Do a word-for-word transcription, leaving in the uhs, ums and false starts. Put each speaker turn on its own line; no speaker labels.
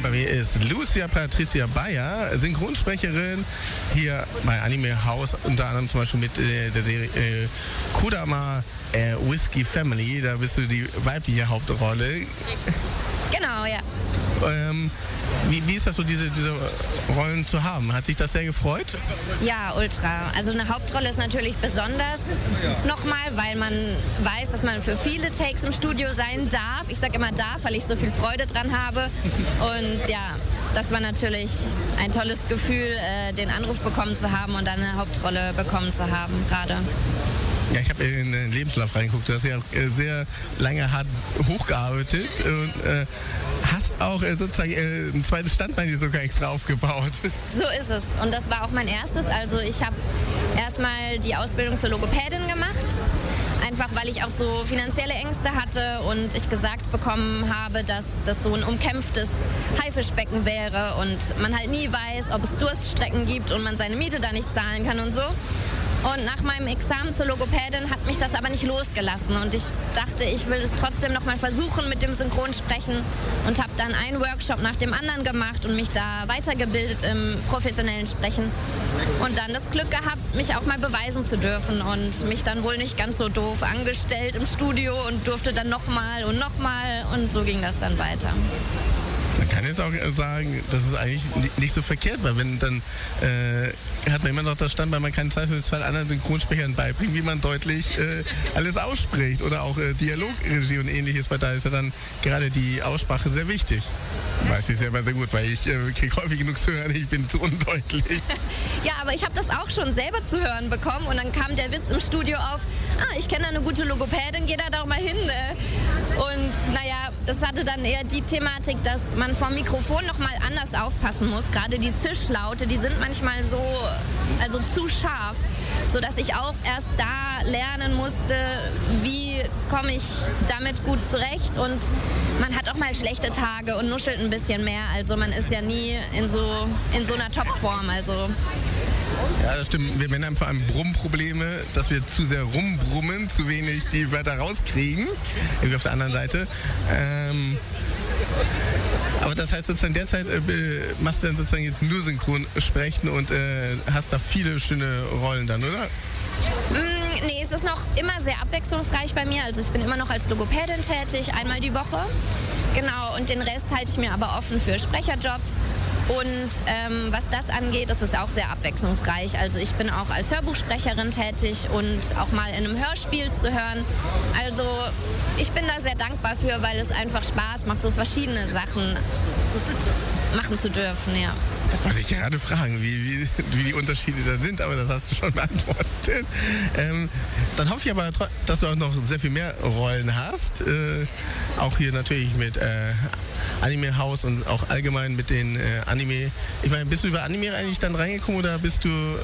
bei mir ist Lucia Patricia Bayer, Synchronsprecherin hier bei Anime House, unter anderem zum Beispiel mit äh, der Serie äh, Kodama äh, Whiskey Family. Da bist du die weibliche Hauptrolle.
Richtig. Genau, ja.
Ähm, wie, wie ist das so, diese, diese Rollen zu haben? Hat sich das sehr gefreut?
Ja, ultra. Also eine Hauptrolle ist natürlich besonders nochmal, weil man weiß, dass man für viele Takes im Studio sein darf. Ich sage immer darf, weil ich so viel Freude dran habe. Und ja, das war natürlich ein tolles Gefühl, äh, den Anruf bekommen zu haben und dann eine Hauptrolle bekommen zu haben gerade.
Ja, ich habe in den Lebenslauf reingeguckt. Du hast ja auch sehr lange hart hochgearbeitet und äh, hast auch äh, sozusagen äh, ein zweites Standbein hier sogar extra aufgebaut.
So ist es. Und das war auch mein erstes. Also ich habe erstmal die Ausbildung zur Logopädin gemacht. Einfach weil ich auch so finanzielle Ängste hatte und ich gesagt bekommen habe, dass das so ein umkämpftes Haifischbecken wäre und man halt nie weiß, ob es Durststrecken gibt und man seine Miete da nicht zahlen kann und so. Und nach meinem Examen zur Logopädin hat mich das aber nicht losgelassen. Und ich dachte, ich will es trotzdem noch mal versuchen mit dem Synchronsprechen und habe dann einen Workshop nach dem anderen gemacht und mich da weitergebildet im professionellen Sprechen. Und dann das Glück gehabt, mich auch mal beweisen zu dürfen und mich dann wohl nicht ganz so doof angestellt im Studio und durfte dann noch mal und noch mal und so ging das dann weiter.
Man kann jetzt auch sagen, dass es eigentlich nicht so verkehrt war, wenn dann äh, hat man immer noch das Standbein, man kann zweifelsfall anderen Synchronsprechern beibringen, wie man deutlich äh, alles ausspricht oder auch äh, Dialogregie und ähnliches, weil da ist ja dann gerade die Aussprache sehr wichtig. Weiß ich selber sehr gut, weil ich äh, kriege häufig genug zu hören, ich bin zu undeutlich.
Ja, aber ich habe das auch schon selber zu hören bekommen und dann kam der Witz im Studio auf, ah, ich kenne da eine gute Logopädin, geh da doch mal hin. Ne? Und naja, das hatte dann eher die Thematik, dass man vom Mikrofon noch mal anders aufpassen muss. Gerade die Zischlaute, die sind manchmal so, also zu scharf, sodass ich auch erst da lernen musste, wie komme ich damit gut zurecht. Und man hat auch mal schlechte Tage und nuschelt ein bisschen mehr. Also man ist ja nie in so, in so einer Topform. Also
ja, das stimmt. Wir haben vor allem Brummprobleme, dass wir zu sehr rumbrummen, zu wenig die Wörter rauskriegen. Irgendwie auf der anderen Seite. Ähm, aber das heißt sozusagen derzeit äh, machst du dann sozusagen jetzt nur synchron sprechen und äh, hast da viele schöne Rollen dann, oder?
Mm, nee, es ist noch immer sehr abwechslungsreich bei mir. Also ich bin immer noch als Logopädin tätig, einmal die Woche. Genau, und den Rest halte ich mir aber offen für Sprecherjobs. Und ähm, was das angeht, ist es auch sehr abwechslungsreich. Also ich bin auch als Hörbuchsprecherin tätig und auch mal in einem Hörspiel zu hören. Also ich bin da sehr dankbar für, weil es einfach Spaß macht, so verschiedene Sachen machen zu dürfen, ja.
Das wollte ich gerade fragen, wie, wie, wie die Unterschiede da sind, aber das hast du schon beantwortet. Ähm, dann hoffe ich aber, dass du auch noch sehr viel mehr Rollen hast. Äh, auch hier natürlich mit äh, Anime House und auch allgemein mit den äh, Anime. Ich meine, bist du über Anime eigentlich dann reingekommen oder bist du